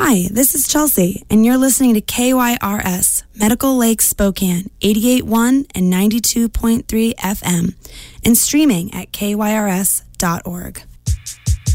Hi, this is Chelsea, and you're listening to KYRS, Medical Lake Spokane, 88.1 and 92.3 FM, and streaming at kyrs.org.